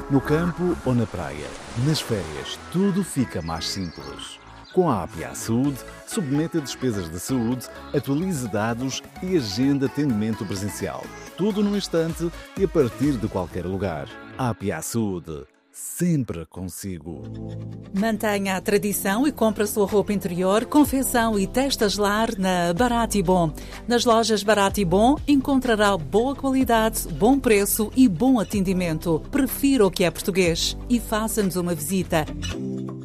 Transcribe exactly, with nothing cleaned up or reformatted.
No campo ou na praia, nas férias, tudo fica mais simples. Com a A P I A Saúde, submeta despesas de saúde, atualize dados e agenda atendimento presencial. Tudo num instante e a partir de qualquer lugar. A P I A Saúde, sempre consigo. Mantenha a tradição e compre a sua roupa interior, confecção e testas lar na Barato e Bom. Nas lojas Barato e Bom encontrará boa qualidade, bom preço e bom atendimento. Prefira o que é português e faça-nos uma visita.